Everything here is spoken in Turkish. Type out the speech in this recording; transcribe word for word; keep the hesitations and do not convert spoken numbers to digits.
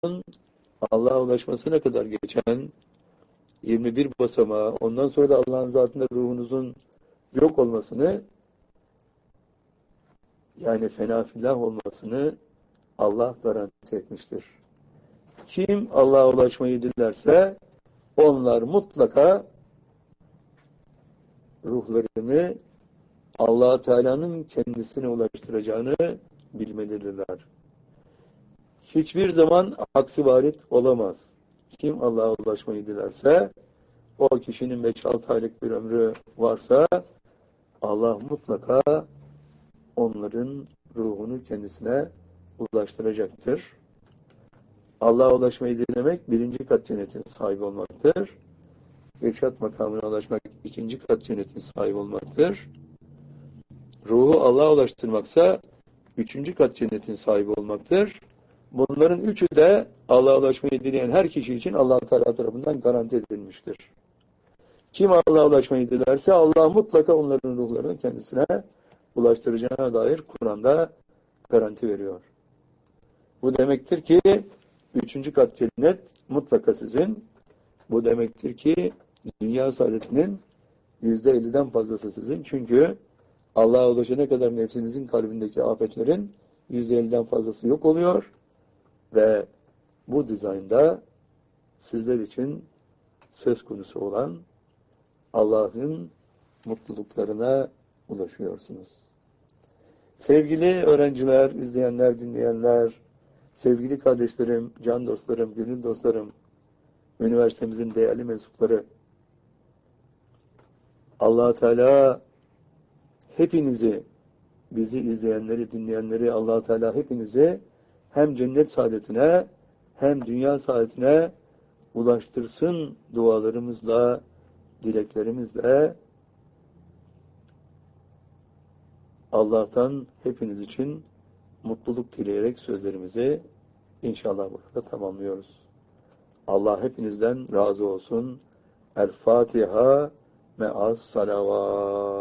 Allah'a ulaşmasına kadar geçen yirmi bir basamağı, ondan sonra da Allah'ın zatında ruhunuzun yok olmasını, yani fena fillah olmasını Allah garanti etmiştir. Kim Allah'a ulaşmayı dilerse onlar mutlaka ruhlarını Allah Teala'nın kendisine ulaştıracağını bilmelidirler. Hiçbir zaman aksi varit olamaz. Kim Allah'a ulaşmayı dilerse, o kişinin beş altı aylık bir ömrü varsa Allah mutlaka onların ruhunu kendisine ulaştıracaktır. Allah'a ulaşmayı dilemek birinci kat cennetin sahibi olmaktır. İrşad makamına ulaşmak ikinci kat cennetin sahibi olmaktır. Ruhu Allah'a ulaştırmaksa üçüncü kat cennetin sahibi olmaktır. Bunların üçü de Allah'a ulaşmayı dileyen her kişi için Allah Teala tarafından garanti edilmiştir. Kim Allah'a ulaşmayı dilerse Allah mutlaka onların ruhlarını kendisine ulaştıracağına dair Kur'an'da garanti veriyor. Bu demektir ki üçüncü kat cennet mutlaka sizin. Bu demektir ki dünya saadetinin yüzde elliden fazlası sizin. Çünkü Allah'a ulaşana kadar nefsinizin kalbindeki afetlerin yüzde elliden fazlası yok oluyor ve bu dizaynda sizler için söz konusu olan Allah'ın mutluluklarına ulaşıyorsunuz. Sevgili öğrenciler, izleyenler, dinleyenler, sevgili kardeşlerim, can dostlarım, gönül dostlarım, üniversitemizin değerli mensupları, Allah Teala hepinizi, bizi izleyenleri, dinleyenleri, Allah Teala hepinizi hem cennet saadetine hem dünya saadetine ulaştırsın dualarımızla, dileklerimizle. Allah'tan hepiniz için mutluluk dileyerek sözlerimizi inşallah burada tamamlıyoruz. Allah hepinizden razı olsun. El Fatiha me'as salavat.